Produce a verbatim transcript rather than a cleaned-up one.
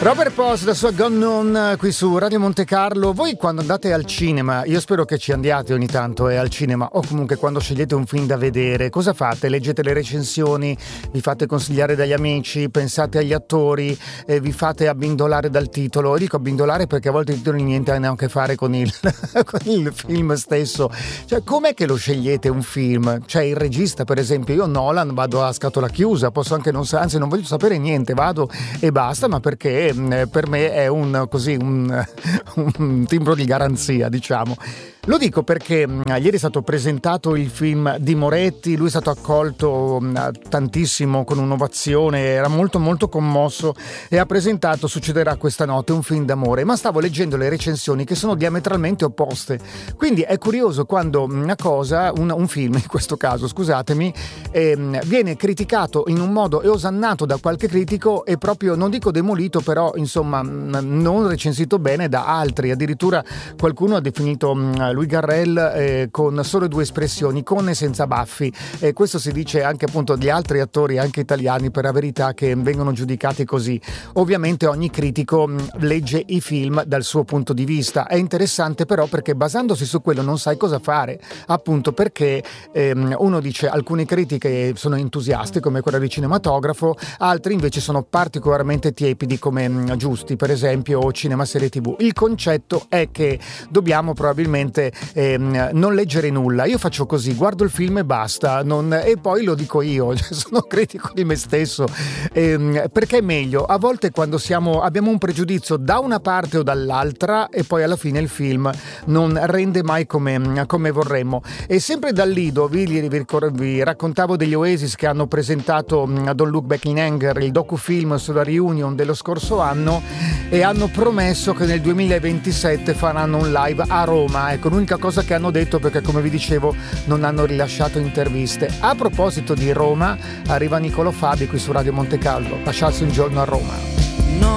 Robert Post, la sua Gone On qui su Radio Monte Carlo. Voi quando andate al cinema, io spero che ci andiate ogni tanto eh, al cinema, o comunque quando scegliete un film da vedere, cosa fate? Leggete le recensioni, vi fate consigliare dagli amici, pensate agli attori, eh, vi fate abbindolare dal titolo. Io dico abbindolare perché a volte i titoli niente hanno a che fare con il, con il film stesso. Cioè, com'è che lo scegliete un film? Cioè, il regista, per esempio, io Nolan vado a scatola chiusa, posso anche non, anzi non voglio sapere niente, vado e basta, ma perché per me è un così un, un timbro di garanzia, diciamo. Lo dico perché mh, ieri è stato presentato il film di Moretti, lui è stato accolto mh, tantissimo con un'ovazione, era molto molto commosso e ha presentato Succederà questa notte, un film d'amore, ma stavo leggendo le recensioni che sono diametralmente opposte, quindi è curioso quando una cosa, un, un film in questo caso, scusatemi, ehm, viene criticato in un modo e osannato da qualche critico e proprio, non dico demolito, però insomma mh, non recensito bene da altri, addirittura qualcuno ha definito mh, Louis Garrel eh, con solo due espressioni, con e senza baffi, e questo si dice anche appunto di altri attori anche italiani, per la verità, che vengono giudicati così. Ovviamente ogni critico mh, legge i film dal suo punto di vista, è interessante però perché basandosi su quello non sai cosa fare, appunto perché ehm, uno dice alcune critiche sono entusiaste come quella di cinematografo, altri invece sono particolarmente tiepidi come mh, Giusti per esempio o Cinema Serie tivù. Il concetto è che dobbiamo probabilmente ehm, non leggere nulla. Io faccio così, guardo il film e basta, non, e poi lo dico io, cioè, sono critico di me stesso, ehm, perché è meglio a volte quando siamo abbiamo un pregiudizio da una parte o dall'altra e poi alla fine il film non rende mai come, come vorremmo. E sempre dal Lido vi, vi, vi raccontavo degli Oasis che hanno presentato Don't Look Back in Anger, il docufilm sulla reunion dello scorso anno, e hanno promesso che nel duemilaventisette faranno un live a Roma. Ecco, l'unica cosa che hanno detto, perché come vi dicevo non hanno rilasciato interviste. A proposito di Roma, arriva Niccolò Fabi qui su Radio Monte Carlo, lasciarsi un giorno a Roma.